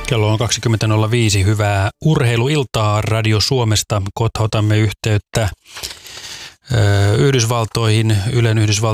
Kello on 20.05. Hyvää urheiluiltaa Radio Suomesta. Kohta otamme yhteyttä Yhdysvaltoihin, Ylen